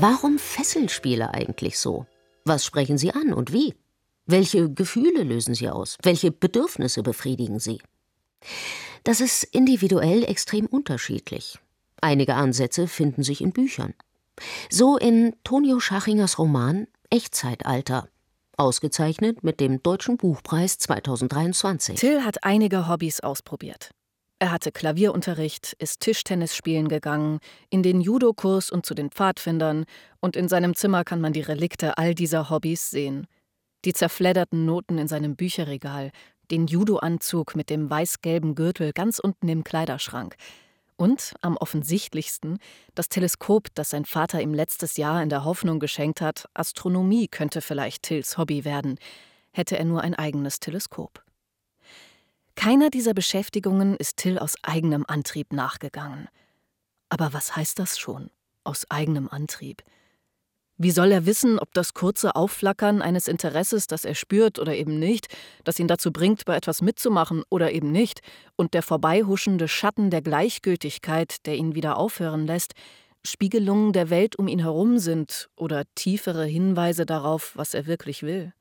Warum fesseln Spiele eigentlich so? Was sprechen sie an und wie? Welche Gefühle lösen sie aus? Welche Bedürfnisse befriedigen sie? Das ist individuell extrem unterschiedlich. Einige Ansätze finden sich in Büchern. So in Tonio Schachingers Roman Echtzeitalter, ausgezeichnet mit dem Deutschen Buchpreis 2023. Till hat einige Hobbys ausprobiert. Er hatte Klavierunterricht, ist Tischtennis spielen gegangen, in den Judokurs und zu den Pfadfindern, und in seinem Zimmer kann man die Relikte all dieser Hobbys sehen. Die zerfledderten Noten in seinem Bücherregal, den Judoanzug mit dem weiß-gelben Gürtel ganz unten im Kleiderschrank. Und, am offensichtlichsten, das Teleskop, das sein Vater ihm letztes Jahr in der Hoffnung geschenkt hat, Astronomie könnte vielleicht Tills Hobby werden, hätte er nur ein eigenes Teleskop. Keiner dieser Beschäftigungen ist Till aus eigenem Antrieb nachgegangen. Aber was heißt das schon, aus eigenem Antrieb? Wie soll er wissen, ob das kurze Aufflackern eines Interesses, das er spürt oder eben nicht, das ihn dazu bringt, bei etwas mitzumachen oder eben nicht, und der vorbeihuschende Schatten der Gleichgültigkeit, der ihn wieder aufhören lässt, Spiegelungen der Welt um ihn herum sind oder tiefere Hinweise darauf, was er wirklich will?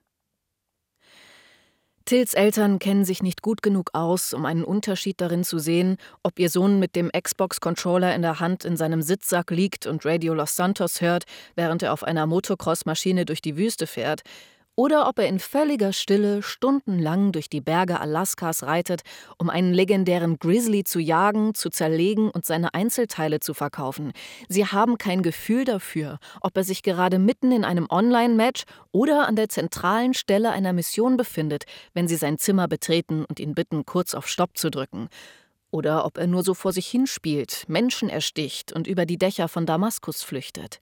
Tills Eltern kennen sich nicht gut genug aus, um einen Unterschied darin zu sehen, ob ihr Sohn mit dem Xbox-Controller in der Hand in seinem Sitzsack liegt und Radio Los Santos hört, während er auf einer Motocross-Maschine durch die Wüste fährt, oder ob er in völliger Stille stundenlang durch die Berge Alaskas reitet, um einen legendären Grizzly zu jagen, zu zerlegen und seine Einzelteile zu verkaufen. Sie haben kein Gefühl dafür, ob er sich gerade mitten in einem Online-Match oder an der zentralen Stelle einer Mission befindet, wenn sie sein Zimmer betreten und ihn bitten, kurz auf Stopp zu drücken. Oder ob er nur so vor sich hinspielt, Menschen ersticht und über die Dächer von Damaskus flüchtet.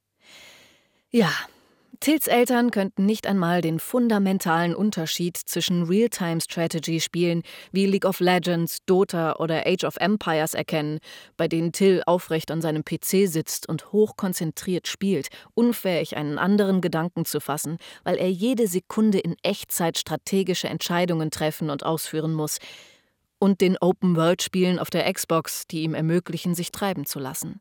Ja, Tills Eltern könnten nicht einmal den fundamentalen Unterschied zwischen Real-Time-Strategy-Spielen wie League of Legends, Dota oder Age of Empires erkennen, bei denen Till aufrecht an seinem PC sitzt und hochkonzentriert spielt, unfähig einen anderen Gedanken zu fassen, weil er jede Sekunde in Echtzeit strategische Entscheidungen treffen und ausführen muss, und den Open-World-Spielen auf der Xbox, die ihm ermöglichen, sich treiben zu lassen.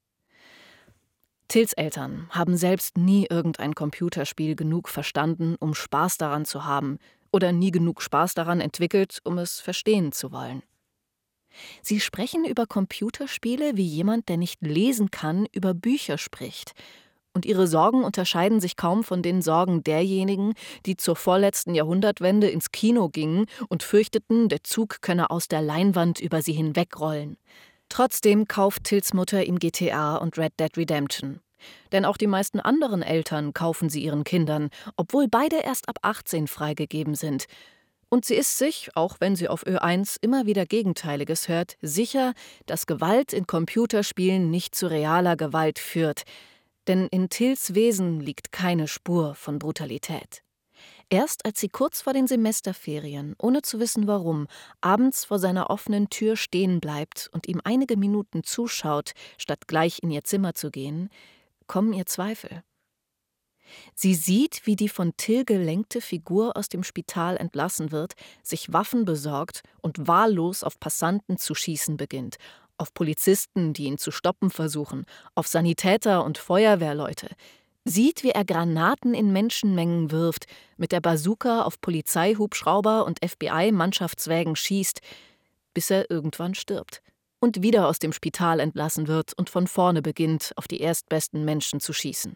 Tills Eltern haben selbst nie irgendein Computerspiel genug verstanden, um Spaß daran zu haben, oder nie genug Spaß daran entwickelt, um es verstehen zu wollen. Sie sprechen über Computerspiele wie jemand, der nicht lesen kann, über Bücher spricht. Und ihre Sorgen unterscheiden sich kaum von den Sorgen derjenigen, die zur vorletzten Jahrhundertwende ins Kino gingen und fürchteten, der Zug könne aus der Leinwand über sie hinwegrollen. Trotzdem kauft Tills Mutter ihm GTA und Red Dead Redemption. Denn auch die meisten anderen Eltern kaufen sie ihren Kindern, obwohl beide erst ab 18 freigegeben sind. Und sie ist sich, auch wenn sie auf Ö1 immer wieder Gegenteiliges hört, sicher, dass Gewalt in Computerspielen nicht zu realer Gewalt führt. Denn in Tills Wesen liegt keine Spur von Brutalität. Erst als sie kurz vor den Semesterferien, ohne zu wissen warum, abends vor seiner offenen Tür stehen bleibt und ihm einige Minuten zuschaut, statt gleich in ihr Zimmer zu gehen, kommen ihr Zweifel. Sie sieht, wie die von Till gelenkte Figur aus dem Spital entlassen wird, sich Waffen besorgt und wahllos auf Passanten zu schießen beginnt, auf Polizisten, die ihn zu stoppen versuchen, auf Sanitäter und Feuerwehrleute. Sieht, wie er Granaten in Menschenmengen wirft, mit der Bazooka auf Polizeihubschrauber und FBI-Mannschaftswägen schießt, bis er irgendwann stirbt und wieder aus dem Spital entlassen wird und von vorne beginnt, auf die erstbesten Menschen zu schießen.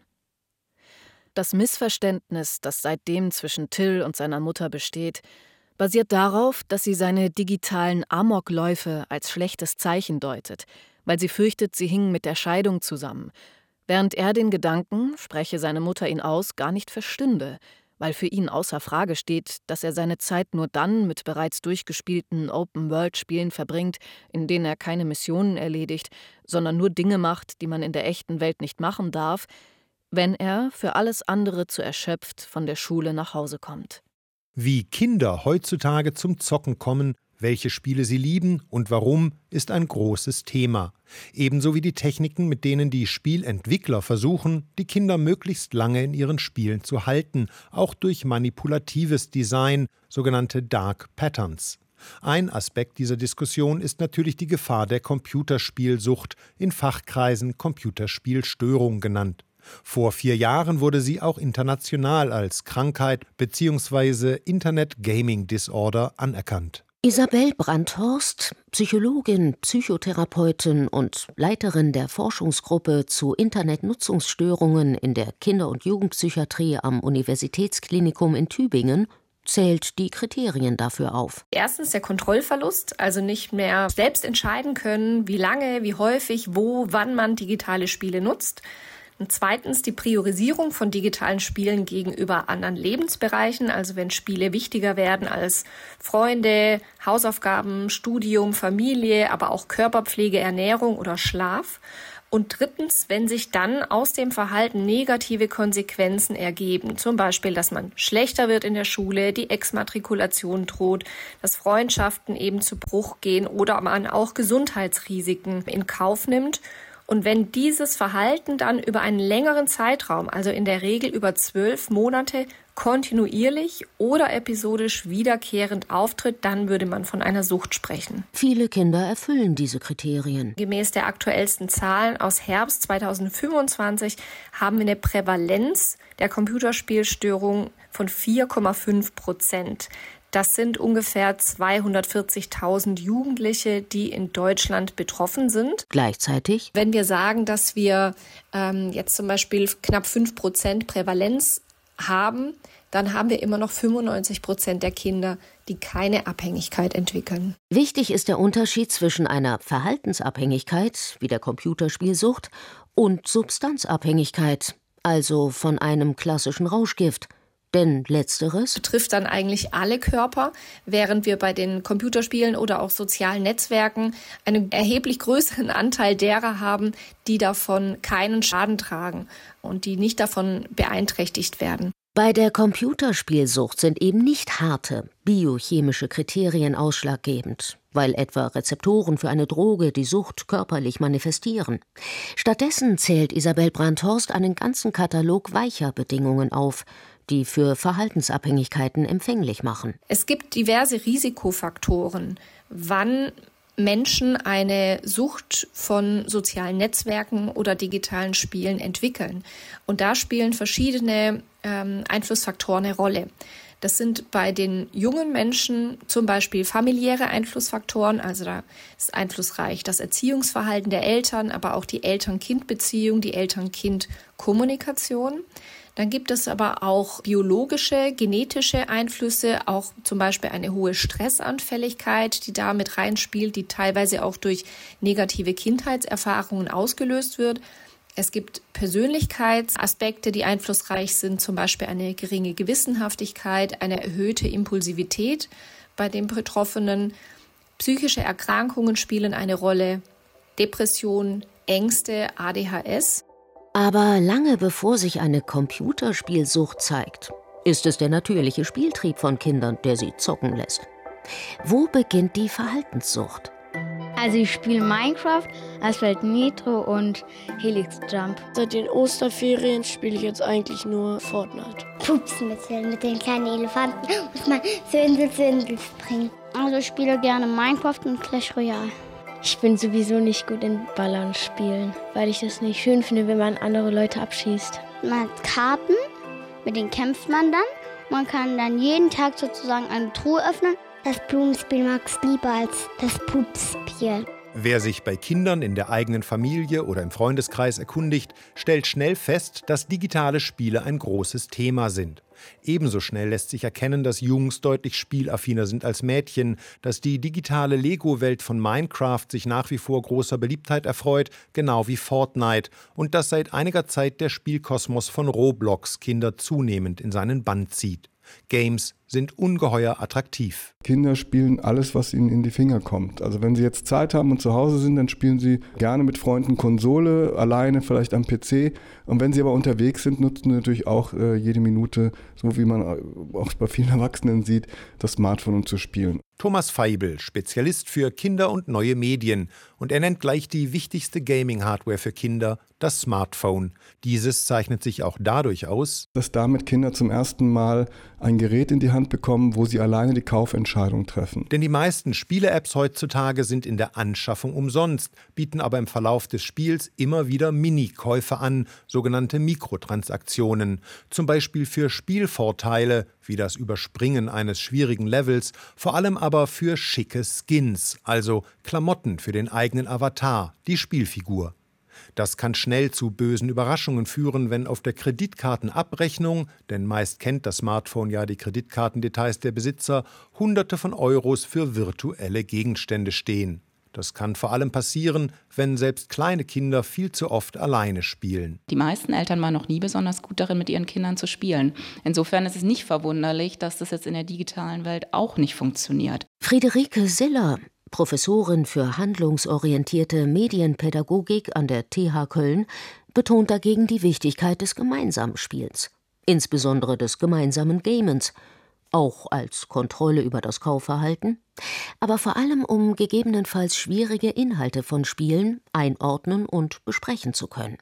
Das Missverständnis, das seitdem zwischen Till und seiner Mutter besteht, basiert darauf, dass sie seine digitalen Amokläufe als schlechtes Zeichen deutet, weil sie fürchtet, sie hingen mit der Scheidung zusammen, während er den Gedanken, spreche seine Mutter ihn aus, gar nicht verstünde, weil für ihn außer Frage steht, dass er seine Zeit nur dann mit bereits durchgespielten Open-World-Spielen verbringt, in denen er keine Missionen erledigt, sondern nur Dinge macht, die man in der echten Welt nicht machen darf, wenn er für alles andere zu erschöpft von der Schule nach Hause kommt. Wie Kinder heutzutage zum Zocken kommen, welche Spiele sie lieben und warum, ist ein großes Thema. Ebenso wie die Techniken, mit denen die Spielentwickler versuchen, die Kinder möglichst lange in ihren Spielen zu halten, auch durch manipulatives Design, sogenannte Dark Patterns. Ein Aspekt dieser Diskussion ist natürlich die Gefahr der Computerspielsucht, in Fachkreisen Computerspielstörung genannt. Vor 4 Jahren wurde sie auch international als Krankheit bzw. Internet Gaming Disorder anerkannt. Isabel Brandhorst, Psychologin, Psychotherapeutin und Leiterin der Forschungsgruppe zu Internetnutzungsstörungen in der Kinder- und Jugendpsychiatrie am Universitätsklinikum in Tübingen, zählt die Kriterien dafür auf. Erstens der Kontrollverlust, also nicht mehr selbst entscheiden können, wie lange, wie häufig, wo, wann man digitale Spiele nutzt. Und zweitens die Priorisierung von digitalen Spielen gegenüber anderen Lebensbereichen, also wenn Spiele wichtiger werden als Freunde, Hausaufgaben, Studium, Familie, aber auch Körperpflege, Ernährung oder Schlaf. Und drittens, wenn sich dann aus dem Verhalten negative Konsequenzen ergeben, zum Beispiel, dass man schlechter wird in der Schule, die Exmatrikulation droht, dass Freundschaften eben zu Bruch gehen oder man auch Gesundheitsrisiken in Kauf nimmt. Und wenn dieses Verhalten dann über einen längeren Zeitraum, also in der Regel über 12 Monate, kontinuierlich oder episodisch wiederkehrend auftritt, dann würde man von einer Sucht sprechen. Viele Kinder erfüllen diese Kriterien. Gemäß der aktuellsten Zahlen aus Herbst 2025 haben wir eine Prävalenz der Computerspielstörung von 4,5%. Das sind ungefähr 240.000 Jugendliche, die in Deutschland betroffen sind. Gleichzeitig, wenn wir sagen, dass wir jetzt zum Beispiel knapp 5% Prävalenz haben, dann haben wir immer noch 95% der Kinder, die keine Abhängigkeit entwickeln. Wichtig ist der Unterschied zwischen einer Verhaltensabhängigkeit, wie der Computerspielsucht, und Substanzabhängigkeit, also von einem klassischen Rauschgift. Denn letzteres betrifft dann eigentlich alle Körper, während wir bei den Computerspielen oder auch sozialen Netzwerken einen erheblich größeren Anteil derer haben, die davon keinen Schaden tragen und die nicht davon beeinträchtigt werden. Bei der Computerspielsucht sind eben nicht harte, biochemische Kriterien ausschlaggebend, weil etwa Rezeptoren für eine Droge die Sucht körperlich manifestieren. Stattdessen zählt Isabel Brandhorst einen ganzen Katalog weicher Bedingungen auf, die für Verhaltensabhängigkeiten empfänglich machen. Es gibt diverse Risikofaktoren, wann Menschen eine Sucht von sozialen Netzwerken oder digitalen Spielen entwickeln. Und da spielen verschiedene Einflussfaktoren eine Rolle. Das sind bei den jungen Menschen zum Beispiel familiäre Einflussfaktoren, also da ist einflussreich das Erziehungsverhalten der Eltern, aber auch die Eltern-Kind-Beziehung, die Eltern-Kind-Kommunikation. Dann gibt es aber auch biologische, genetische Einflüsse, auch zum Beispiel eine hohe Stressanfälligkeit, die da mit reinspielt, die teilweise auch durch negative Kindheitserfahrungen ausgelöst wird. Es gibt Persönlichkeitsaspekte, die einflussreich sind, zum Beispiel eine geringe Gewissenhaftigkeit, eine erhöhte Impulsivität bei den Betroffenen. Psychische Erkrankungen spielen eine Rolle, Depression, Ängste, ADHS. Aber lange bevor sich eine Computerspielsucht zeigt, ist es der natürliche Spieltrieb von Kindern, der sie zocken lässt. Wo beginnt die Verhaltenssucht? Also ich spiele Minecraft, Asphalt Nitro und Helix Jump. Seit den Osterferien spiele ich jetzt eigentlich nur Fortnite. Pupsen mit den kleinen Elefanten muss man Zündel springen. Also ich spiele gerne Minecraft und Clash Royale. Ich bin sowieso nicht gut in Ballern spielen, weil ich das nicht schön finde, wenn man andere Leute abschießt. Man hat Karten, mit denen kämpft man dann. Man kann dann jeden Tag sozusagen eine Truhe öffnen. Das Blumenspiel mag's lieber als das Pupsspiel. Wer sich bei Kindern in der eigenen Familie oder im Freundeskreis erkundigt, stellt schnell fest, dass digitale Spiele ein großes Thema sind. Ebenso schnell lässt sich erkennen, dass Jungs deutlich spielaffiner sind als Mädchen, dass die digitale Lego-Welt von Minecraft sich nach wie vor großer Beliebtheit erfreut, genau wie Fortnite, und dass seit einiger Zeit der Spielkosmos von Roblox Kinder zunehmend in seinen Bann zieht. Games sind ungeheuer attraktiv. Kinder spielen alles, was ihnen in die Finger kommt. Also wenn sie jetzt Zeit haben und zu Hause sind, dann spielen sie gerne mit Freunden Konsole, alleine vielleicht am PC. Und wenn sie aber unterwegs sind, nutzen sie natürlich auch jede Minute, so wie man auch bei vielen Erwachsenen sieht, das Smartphone, um zu spielen. Thomas Feibel, Spezialist für Kinder und neue Medien. Und er nennt gleich die wichtigste Gaming-Hardware für Kinder, das Smartphone. Dieses zeichnet sich auch dadurch aus, dass damit Kinder zum ersten Mal ein Gerät in die Hand Hand bekommen, wo sie alleine die Kaufentscheidung treffen. Denn die meisten Spiele-Apps heutzutage sind in der Anschaffung umsonst, bieten aber im Verlauf des Spiels immer wieder Mini-Käufe an, sogenannte Mikrotransaktionen. Zum Beispiel für Spielvorteile, wie das Überspringen eines schwierigen Levels, vor allem aber für schicke Skins, also Klamotten für den eigenen Avatar, die Spielfigur. Das kann schnell zu bösen Überraschungen führen, wenn auf der Kreditkartenabrechnung, denn meist kennt das Smartphone ja die Kreditkartendetails der Besitzer, Hunderte von Euros für virtuelle Gegenstände stehen. Das kann vor allem passieren, wenn selbst kleine Kinder viel zu oft alleine spielen. Die meisten Eltern waren noch nie besonders gut darin, mit ihren Kindern zu spielen. Insofern ist es nicht verwunderlich, dass das jetzt in der digitalen Welt auch nicht funktioniert. Friederike Siller, Professorin für handlungsorientierte Medienpädagogik an der TH Köln, betont dagegen die Wichtigkeit des gemeinsamen Spiels, insbesondere des gemeinsamen Gamens, auch als Kontrolle über das Kaufverhalten, aber vor allem um gegebenenfalls schwierige Inhalte von Spielen einordnen und besprechen zu können.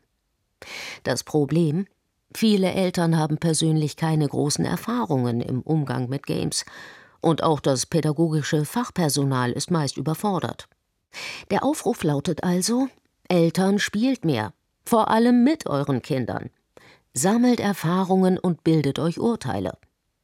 Das Problem: Viele Eltern haben persönlich keine großen Erfahrungen im Umgang mit Games. Und auch das pädagogische Fachpersonal ist meist überfordert. Der Aufruf lautet also: Eltern, spielt mehr, vor allem mit euren Kindern. Sammelt Erfahrungen und bildet euch Urteile.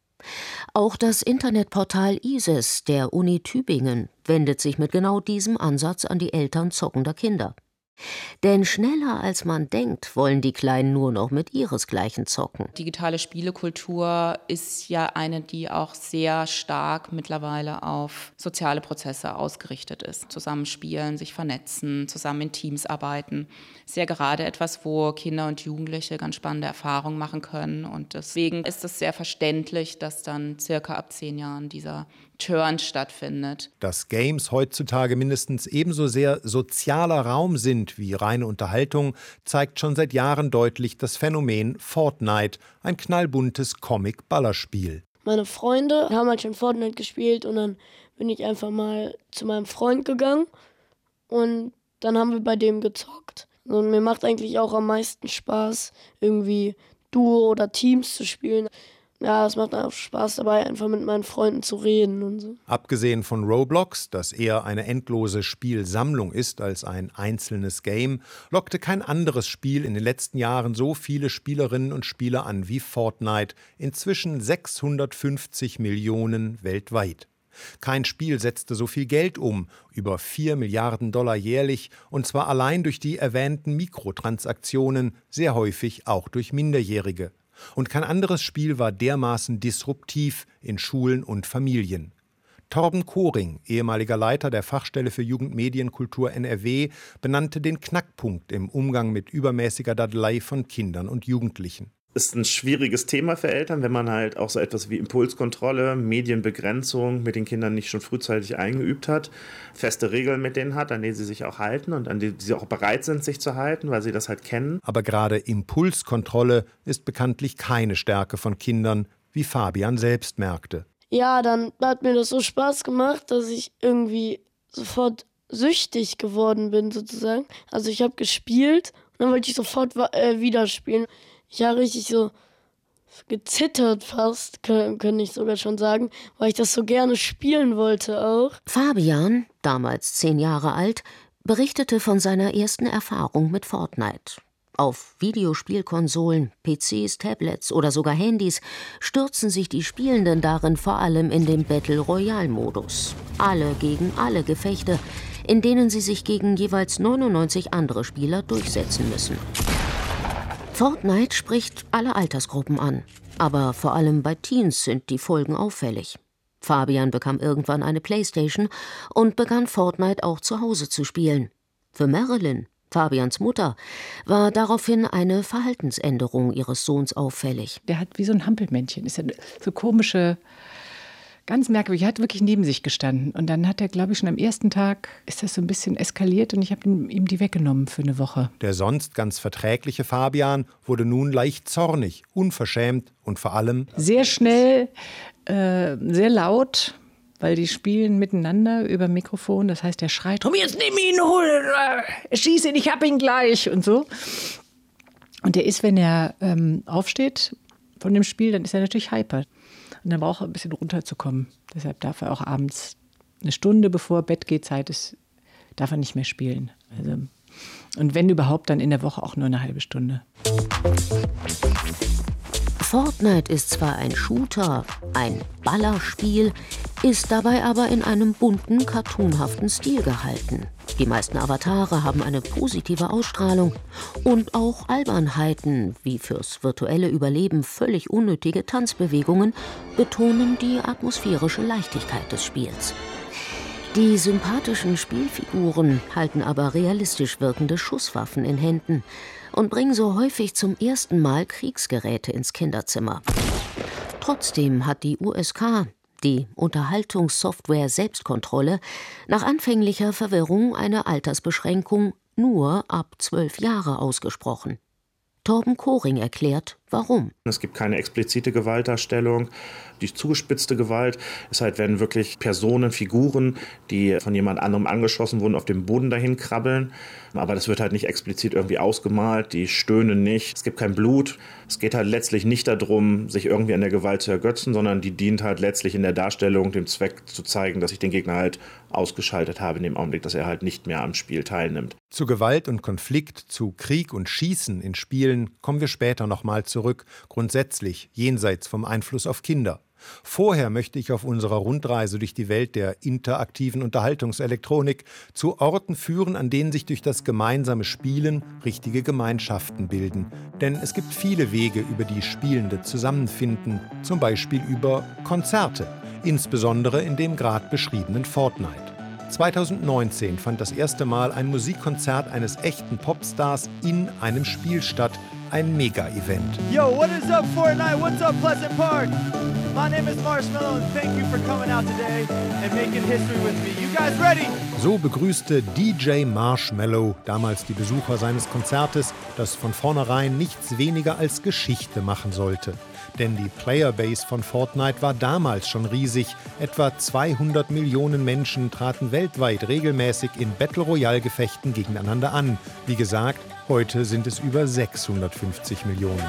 Auch das Internetportal ISIS der Uni Tübingen wendet sich mit genau diesem Ansatz an die Eltern zockender Kinder. Denn schneller als man denkt, wollen die Kleinen nur noch mit ihresgleichen zocken. Digitale Spielekultur ist ja eine, die auch sehr stark mittlerweile auf soziale Prozesse ausgerichtet ist. Zusammenspielen, sich vernetzen, zusammen in Teams arbeiten. Ist ja gerade etwas, wo Kinder und Jugendliche ganz spannende Erfahrungen machen können. Und deswegen ist es sehr verständlich, dass dann circa ab 10 Jahren dieser Turn stattfindet. Dass Games heutzutage mindestens ebenso sehr sozialer Raum sind wie reine Unterhaltung, zeigt schon seit Jahren deutlich das Phänomen Fortnite, ein knallbuntes Comic-Ballerspiel. Meine Freunde haben halt schon Fortnite gespielt und dann bin ich einfach mal zu meinem Freund gegangen und dann haben wir bei dem gezockt. Und mir macht eigentlich auch am meisten Spaß, irgendwie Duo oder Teams zu spielen. Ja, es macht auch Spaß dabei, einfach mit meinen Freunden zu reden und so. Abgesehen von Roblox, das eher eine endlose Spielsammlung ist als ein einzelnes Game, lockte kein anderes Spiel in den letzten Jahren so viele Spielerinnen und Spieler an wie Fortnite, inzwischen 650 Millionen weltweit. Kein Spiel setzte so viel Geld um, über 4 Milliarden $ jährlich, und zwar allein durch die erwähnten Mikrotransaktionen, sehr häufig auch durch Minderjährige. Und kein anderes Spiel war dermaßen disruptiv in Schulen und Familien. Torben Koring, ehemaliger Leiter der Fachstelle für Jugendmedienkultur NRW, benannte den Knackpunkt im Umgang mit übermäßiger Daddlei von Kindern und Jugendlichen. Ist ein schwieriges Thema für Eltern, wenn man halt auch so etwas wie Impulskontrolle, Medienbegrenzung mit den Kindern nicht schon frühzeitig eingeübt hat, feste Regeln mit denen hat, an denen sie sich auch halten und an denen sie auch bereit sind, sich zu halten, weil sie das halt kennen. Aber gerade Impulskontrolle ist bekanntlich keine Stärke von Kindern, wie Fabian selbst merkte. Ja, dann hat mir das so Spaß gemacht, dass ich irgendwie sofort süchtig geworden bin sozusagen. Also ich habe gespielt und dann wollte ich sofort wieder spielen. Ich habe richtig so gezittert fast, kann ich sogar schon sagen, weil ich das so gerne spielen wollte auch. Fabian, damals 10 Jahre alt, berichtete von seiner ersten Erfahrung mit Fortnite. Auf Videospielkonsolen, PCs, Tablets oder sogar Handys stürzen sich die Spielenden darin vor allem in den Battle-Royale-Modus. Alle gegen alle Gefechte, in denen sie sich gegen jeweils 99 andere Spieler durchsetzen müssen. Fortnite spricht alle Altersgruppen an, aber vor allem bei Teens sind die Folgen auffällig. Fabian bekam irgendwann eine Playstation und begann Fortnite auch zu Hause zu spielen. Für Marilyn, Fabians Mutter, war daraufhin eine Verhaltensänderung ihres Sohns auffällig. Der hat wie so ein Hampelmännchen, ist ja so komische, ganz merkwürdig, er hat wirklich neben sich gestanden. Und dann hat er, glaube ich, schon am ersten Tag ist das so ein bisschen eskaliert und ich habe ihm die weggenommen für eine Woche. Der sonst ganz verträgliche Fabian wurde nun leicht zornig, unverschämt und vor allem sehr schnell, sehr laut, weil die spielen miteinander über Mikrofon. Das heißt, er schreit rum, jetzt nimm ihn, schieß ihn, ich hab ihn gleich und so. Und der ist, wenn er aufsteht von dem Spiel, dann ist er natürlich hyper. Und dann braucht er ein bisschen runterzukommen. Deshalb darf er auch abends eine Stunde bevor Bettgehzeit ist, darf er nicht mehr spielen. Also, und wenn überhaupt, dann in der Woche auch nur eine halbe Stunde. Fortnite ist zwar ein Shooter, ein Ballerspiel, ist dabei aber in einem bunten, cartoonhaften Stil gehalten. Die meisten Avatare haben eine positive Ausstrahlung und auch Albernheiten, wie fürs virtuelle Überleben völlig unnötige Tanzbewegungen, betonen die atmosphärische Leichtigkeit des Spiels. Die sympathischen Spielfiguren halten aber realistisch wirkende Schusswaffen in Händen und bringen so häufig zum ersten Mal Kriegsgeräte ins Kinderzimmer. Trotzdem hat die USK, die Unterhaltungssoftware Selbstkontrolle, nach anfänglicher Verwirrung eine Altersbeschränkung nur ab 12 Jahre ausgesprochen. Torben Koring erklärt, warum. Es gibt keine explizite Gewaltdarstellung. Die zugespitzte Gewalt ist halt, wenn wirklich Personen, Figuren, die von jemand anderem angeschossen wurden, auf dem Boden dahin krabbeln. Aber das wird halt nicht explizit irgendwie ausgemalt, die stöhnen nicht, es gibt kein Blut. Es geht halt letztlich nicht darum, sich irgendwie an der Gewalt zu ergötzen, sondern die dient halt letztlich in der Darstellung dem Zweck zu zeigen, dass ich den Gegner halt ausgeschaltet habe in dem Augenblick, dass er halt nicht mehr am Spiel teilnimmt. Zu Gewalt und Konflikt, zu Krieg und Schießen in Spielen kommen wir später nochmal zurück, grundsätzlich jenseits vom Einfluss auf Kinder. Vorher möchte ich auf unserer Rundreise durch die Welt der interaktiven Unterhaltungselektronik zu Orten führen, an denen sich durch das gemeinsame Spielen richtige Gemeinschaften bilden. Denn es gibt viele Wege, über die Spielende zusammenfinden, zum Beispiel über Konzerte, insbesondere in dem gerade beschriebenen Fortnite. 2019 fand das erste Mal ein Musikkonzert eines echten Popstars in einem Spiel statt. Ein Mega-Event. Yo, what is up Fortnite? What's up Pleasant Park? My name is Marshmallow and thank you for coming out today and making history with me. You guys ready? So begrüßte DJ Marshmallow damals die Besucher seines Konzertes, das von vornherein nichts weniger als Geschichte machen sollte. Denn die Playerbase von Fortnite war damals schon riesig. Etwa 200 Millionen Menschen traten weltweit regelmäßig in Battle-Royale-Gefechten gegeneinander an. Wie gesagt, heute sind es über 650 Millionen.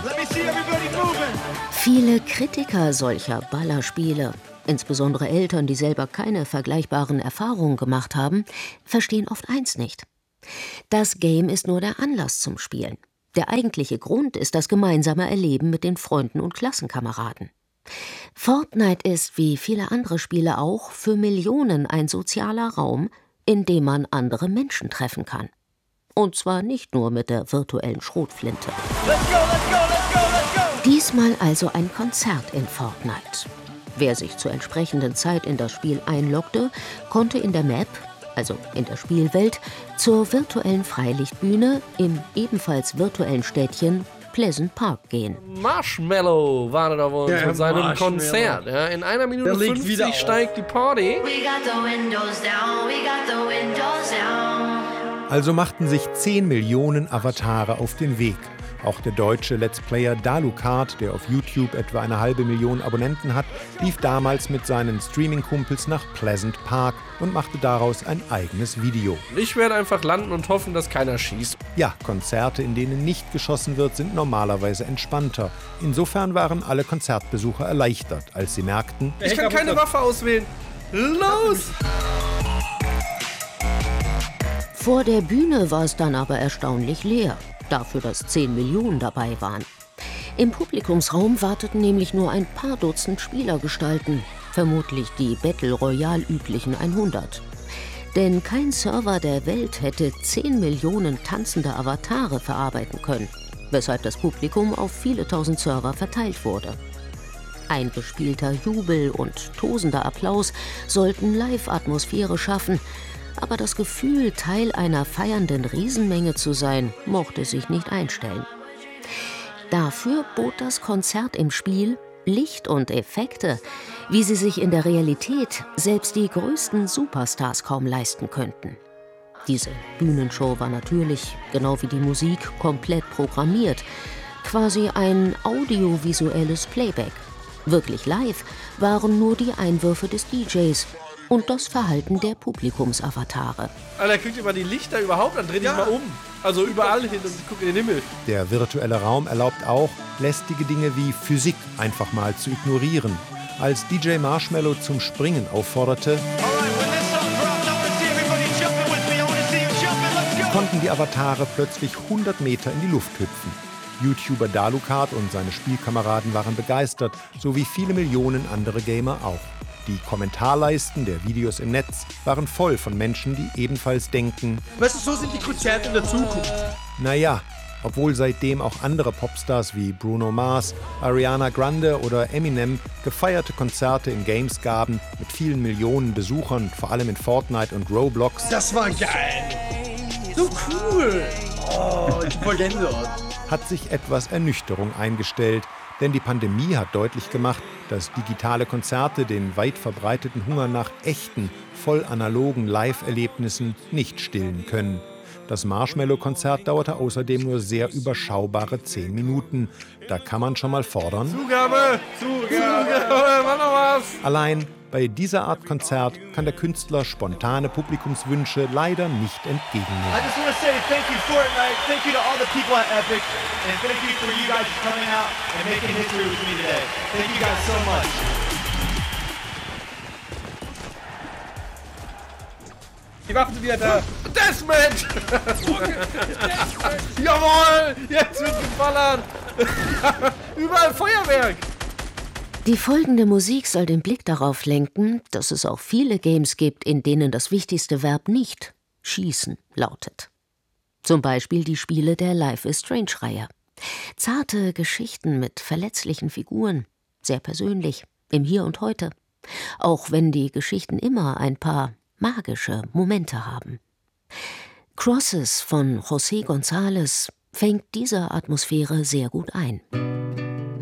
Viele Kritiker solcher Ballerspiele, insbesondere Eltern, die selber keine vergleichbaren Erfahrungen gemacht haben, verstehen oft eins nicht. Das Game ist nur der Anlass zum Spielen. Der eigentliche Grund ist das gemeinsame Erleben mit den Freunden und Klassenkameraden. Fortnite ist, wie viele andere Spiele auch, für Millionen ein sozialer Raum, in dem man andere Menschen treffen kann. Und zwar nicht nur mit der virtuellen Schrotflinte. Let's go, let's go, let's go, let's go! Diesmal also ein Konzert in Fortnite. Wer sich zur entsprechenden Zeit in das Spiel einloggte, konnte in der Map, also in der Spielwelt, zur virtuellen Freilichtbühne im ebenfalls virtuellen Städtchen Pleasant Park gehen. Marshmallow wartet auf uns mit seinem Konzert. Ja, in 1 Minute 50 steigt die Party. We got the windows down, we got the windows down. Also machten sich 10 Millionen Avatare auf den Weg. Auch der deutsche Let's Player Dalucard, der auf YouTube etwa 500.000 Abonnenten hat, lief damals mit seinen Streaming-Kumpels nach Pleasant Park und machte daraus ein eigenes Video. Ich werde einfach landen und hoffen, dass keiner schießt. Ja, Konzerte, in denen nicht geschossen wird, sind normalerweise entspannter. Insofern waren alle Konzertbesucher erleichtert, als sie merkten: Ich kann keine Waffe auswählen. Los! Vor der Bühne war es dann aber erstaunlich leer. Dafür, dass 10 Millionen dabei waren. Im Publikumsraum warteten nämlich nur ein paar Dutzend Spielergestalten, vermutlich die Battle Royale üblichen 100. Denn kein Server der Welt hätte 10 Millionen tanzende Avatare verarbeiten können, weshalb das Publikum auf viele tausend Server verteilt wurde. Eingespielter Jubel und tosender Applaus sollten Live-Atmosphäre schaffen, aber das Gefühl, Teil einer feiernden Riesenmenge zu sein, mochte sich nicht einstellen. Dafür bot das Konzert im Spiel Licht und Effekte, wie sie sich in der Realität selbst die größten Superstars kaum leisten könnten. Diese Bühnenshow war natürlich, genau wie die Musik, komplett programmiert, quasi ein audiovisuelles Playback. Wirklich live waren nur die Einwürfe des DJs und das Verhalten der Publikumsavatare. Alter, kriegt ihr mal die Lichter überhaupt? Dann dreh dich mal um. Also überall hin und guck in den Himmel. Der virtuelle Raum erlaubt auch, lästige Dinge wie Physik einfach mal zu ignorieren. Als DJ Marshmello zum Springen aufforderte, konnten die Avatare plötzlich 100 Meter in die Luft hüpfen. YouTuber Dalukat und seine Spielkameraden waren begeistert, so wie viele Millionen andere Gamer auch. Die Kommentarleisten der Videos im Netz waren voll von Menschen, die ebenfalls denken: Weißt du, so sind die Konzerte in der Zukunft. Naja, obwohl seitdem auch andere Popstars wie Bruno Mars, Ariana Grande oder Eminem gefeierte Konzerte in Games gaben mit vielen Millionen Besuchern, vor allem in Fortnite und Roblox. Das war geil! So cool! Oh, ich voll Gänsehaut. Hat sich etwas Ernüchterung eingestellt, denn die Pandemie hat deutlich gemacht, dass digitale Konzerte den weit verbreiteten Hunger nach echten, voll analogen Live-Erlebnissen nicht stillen können. Das Marshmello-Konzert dauerte außerdem nur sehr überschaubare 10 Minuten. Da kann man schon mal fordern: Zugabe! Mach noch was! Allein bei dieser Art Konzert kann der Künstler spontane Publikumswünsche leider nicht entgegennehmen. I just want to say thank you Fortnite, thank you to all the people at Epic, and thank you for you guys coming out and making history with me today. Thank you guys so much. Die Waffen sind wieder da. Deathmatch! Jawohl! Jetzt wird geballert! Überall Feuerwerk! Die folgende Musik soll den Blick darauf lenken, dass es auch viele Games gibt, in denen das wichtigste Verb nicht schießen lautet. Zum Beispiel die Spiele der Life is Strange-Reihe. Zarte Geschichten mit verletzlichen Figuren, sehr persönlich, im Hier und Heute. Auch wenn die Geschichten immer ein paar magische Momente haben. Crosses von José González fängt diese Atmosphäre sehr gut ein.